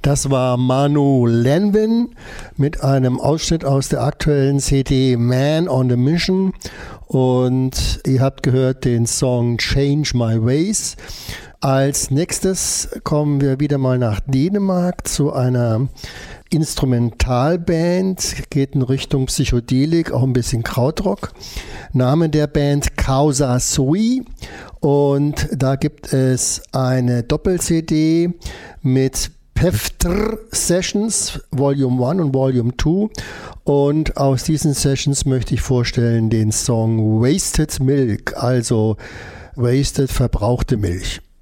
Das war Manu Lanvin mit einem Ausschnitt aus der aktuellen CD Man on the Mission. Und ihr habt gehört den Song Change My Ways. Als nächstes kommen wir wieder mal nach Dänemark zu einer Instrumentalband, geht in Richtung Psychedelik, auch ein bisschen Krautrock. Name der Band Causa Sui. Und da gibt es eine Doppel-CD mit Peftr Sessions, Volume 1 und Volume 2. Und aus diesen Sessions möchte ich vorstellen den Song Wasted Milk, also Wasted, verbrauchte Milch.